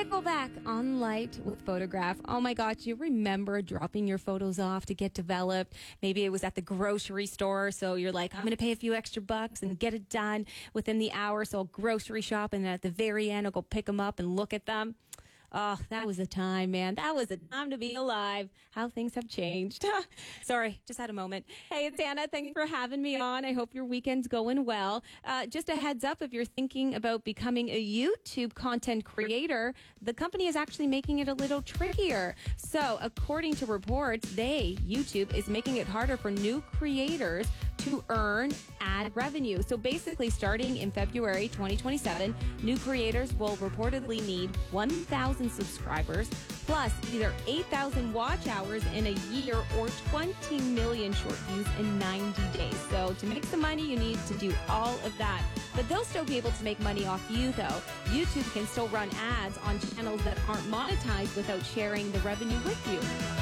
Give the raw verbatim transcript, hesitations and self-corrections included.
Go back on Light with Photograph. Oh my gosh, you remember dropping your photos off to get developed? Maybe it was at the grocery store, so you're like, I'm going to pay a few extra bucks and get it done within the hour, so I'll grocery shop, and at the very end, I'll go pick them up and look at them. Oh, that was a time, man. That was a time to be alive. How things have changed. Sorry, just had a moment. Hey, it's Anna. Thanks for having me on. I hope your weekend's going well. Uh, just a heads up, if you're thinking about becoming a YouTube content creator, the company is actually making it a little trickier. So, according to reports, they, YouTube, is making it harder for new creators to earn ad revenue. So basically, starting in February twenty twenty-seven, new creators will reportedly need one thousand subscribers plus either eight thousand watch hours in a year or twenty million short views in ninety days. So to make some money, you need to do all of that. But they'll still be able to make money off you, though. YouTube can still run ads on channels that aren't monetized without sharing the revenue with you.